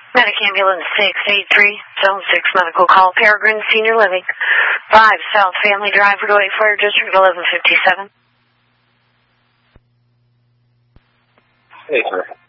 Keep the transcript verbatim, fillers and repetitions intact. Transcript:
Medic Ambulance six eight three, Zone six Medical Call, Peregrine Senior Living, five South Family Drive, Redway Fire District eleven fifty-seven. Hey, sir.